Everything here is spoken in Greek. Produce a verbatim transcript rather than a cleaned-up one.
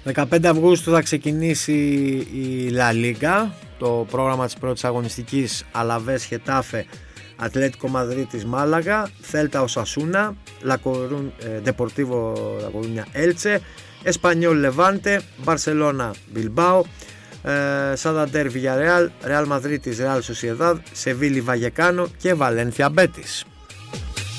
δεκαπέντε Αυγούστου θα ξεκινήσει η La Liga, το πρόγραμμα της πρώτης αγωνιστικής. Αλαβές Χετάφε, Ατλέτικο Μαδρίτης Μάλαγα, Θέλτα Οσασούνα, Ντεπορτίβο La Coruña Έλτσε, Εσπανιόλ Λεβάντε, Μπαρσελώνα Μπιλμπάο, Σανταντέρ Βιγιαρεάλ, Ρεάλ Μαδρίτης Ρεάλ Σοσιεδάδ, Σεβίλη Βαγεκάνο και Βαλένθια Μπέτις.